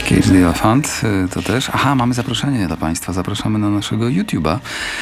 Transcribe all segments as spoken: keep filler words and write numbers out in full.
Cage the Elephant to też. Aha, mamy zaproszenie dla Państwa. Zapraszamy na naszego YouTube'a.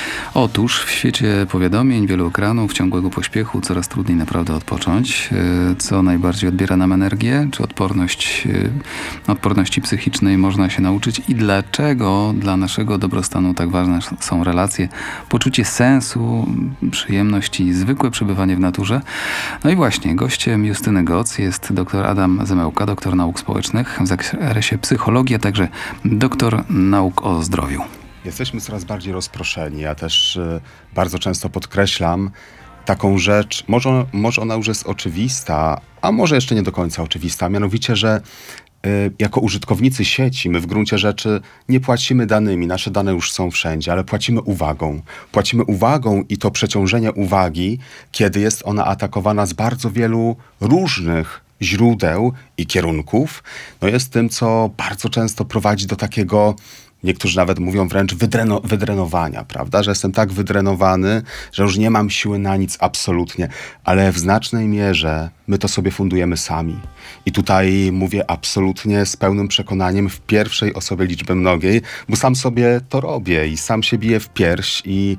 Otóż w świecie powiadomień, wielu ekranów, ciągłego pośpiechu coraz trudniej naprawdę odpocząć. Co najbardziej odbiera nam energię? Czy odporność, odporności psychicznej można się nauczyć? I dlaczego dla naszego dobrostanu tak ważne są relacje, poczucie sensu, przyjemność i zwykłe przebywanie w naturze? No i właśnie, gościem Justyny Goc jest dr Adam Zemełka, doktor nauk społecznych w zakresie psychologii, a także doktor nauk o zdrowiu. Jesteśmy coraz bardziej rozproszeni. Ja też y, bardzo często podkreślam taką rzecz, może, może ona już jest oczywista, a może jeszcze nie do końca oczywista, mianowicie, że y, jako użytkownicy sieci my w gruncie rzeczy nie płacimy danymi, nasze dane już są wszędzie, ale płacimy uwagą. Płacimy uwagą i to przeciążenie uwagi, kiedy jest ona atakowana z bardzo wielu różnych źródeł i kierunków, no jest tym, co bardzo często prowadzi do takiego, niektórzy nawet mówią wręcz wydreno, wydrenowania, prawda? Że jestem tak wydrenowany, że już nie mam siły na nic absolutnie, ale w znacznej mierze my to sobie fundujemy sami. I tutaj mówię absolutnie z pełnym przekonaniem w pierwszej osobie liczby mnogiej, bo sam sobie to robię i sam się biję w pierś i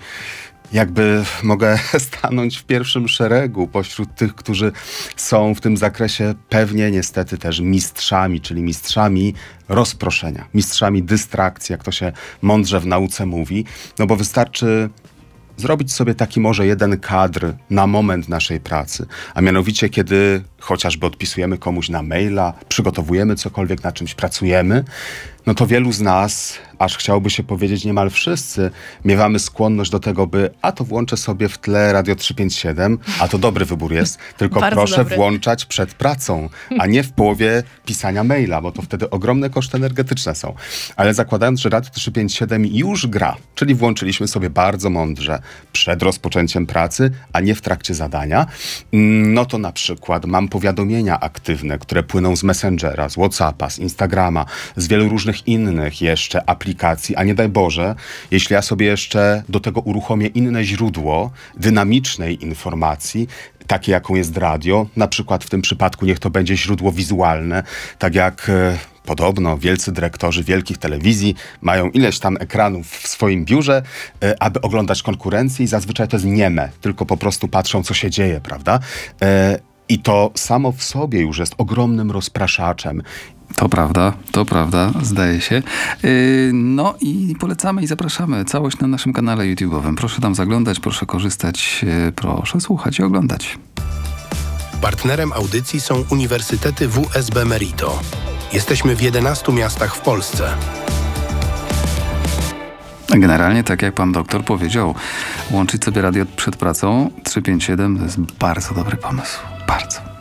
jakby mogę stanąć w pierwszym szeregu pośród tych, którzy są w tym zakresie pewnie niestety też mistrzami, czyli mistrzami rozproszenia, mistrzami dystrakcji, jak to się mądrze w nauce mówi, no bo wystarczy zrobić sobie taki może jeden kadr na moment naszej pracy, a mianowicie kiedy chociażby odpisujemy komuś na maila, przygotowujemy cokolwiek, na czymś pracujemy, no to wielu z nas, aż chciałoby się powiedzieć niemal wszyscy, miewamy skłonność do tego, by a to włączę sobie w tle Radio trzysta pięćdziesiąt siedem, a to dobry wybór jest, tylko proszę dobry. Włączać przed pracą, a nie w połowie pisania maila, bo to wtedy ogromne koszty energetyczne są. Ale zakładając, że Radio trzysta pięćdziesiąt siedem już gra, czyli włączyliśmy sobie bardzo mądrze przed rozpoczęciem pracy, a nie w trakcie zadania, no to na przykład mam powiadomienia aktywne, które płyną z Messengera, z WhatsAppa, z Instagrama, z wielu różnych innych jeszcze aplikacji, a nie daj Boże, jeśli ja sobie jeszcze do tego uruchomię inne źródło dynamicznej informacji, takie jaką jest radio, na przykład w tym przypadku niech to będzie źródło wizualne, tak jak e, podobno wielcy dyrektorzy wielkich telewizji mają ileś tam ekranów w swoim biurze, e, aby oglądać konkurencję i zazwyczaj to jest nieme, tylko po prostu patrzą, co się dzieje, prawda? E, I to samo w sobie już jest ogromnym rozpraszaczem. To prawda, to prawda, zdaje się. Yy, no i polecamy i zapraszamy. Całość na naszym kanale YouTube'owym. Proszę tam zaglądać, proszę korzystać, yy, proszę słuchać i oglądać. Partnerem audycji są Uniwersytety W S B Merito. Jesteśmy w jedenastu miastach w Polsce. Generalnie, tak jak pan doktor powiedział, łączyć sobie radio przed pracą trzysta pięćdziesiąt siedem to jest bardzo dobry pomysł. Bardzo.